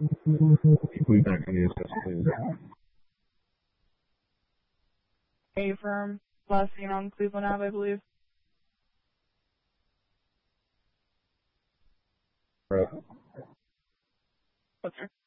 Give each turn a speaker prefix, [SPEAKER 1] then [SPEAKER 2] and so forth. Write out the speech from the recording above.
[SPEAKER 1] We back on the SS, please.
[SPEAKER 2] A firm, last seen on Cleveland Ave, I believe.
[SPEAKER 1] Right.
[SPEAKER 2] What's her?